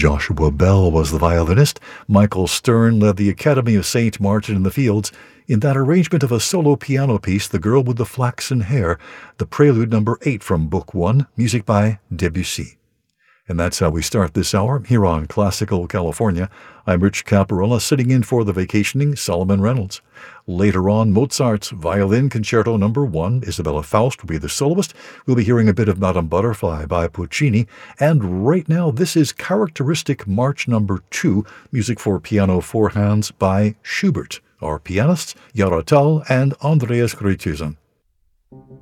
Joshua Bell was the violinist. Michael Stern led the Academy of St. Martin in the Fields in that arrangement of a solo piano piece, The Girl with the Flaxen Hair, the prelude number 8 from Book 1, music by Debussy. And that's how we start this hour here on Classical California. I'm Rich Caparella, sitting in for the vacationing Solomon Reynolds. Later on, Mozart's Violin Concerto No. 1, Isabella Faust will be the soloist. We'll be hearing a bit of Madame Butterfly by Puccini. And right now, this is Characteristic March No. 2, music for piano 4 hands by Schubert. Our pianists, Yara Tal and Andreas Greythusen.